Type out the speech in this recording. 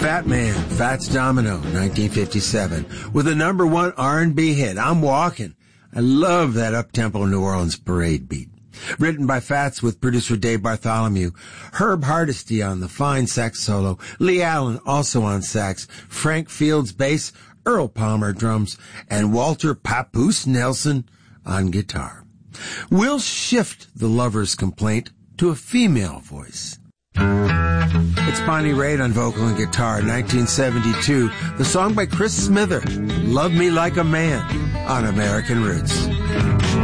Fat Man, Fats Domino, 1957, with a number one R&B hit, I'm Walking. I love that up-tempo New Orleans parade beat. Written by Fats with producer Dave Bartholomew, Herb Hardesty on the fine sax solo, Lee Allen also on sax, Frank Fields bass, Earl Palmer drums, and Walter Papoose Nelson on guitar. We'll shift the lover's complaint to a female voice. It's Bonnie Raitt on vocal and guitar, 1972. The song by Chris Smither, Love Me Like a Man, on American Roots.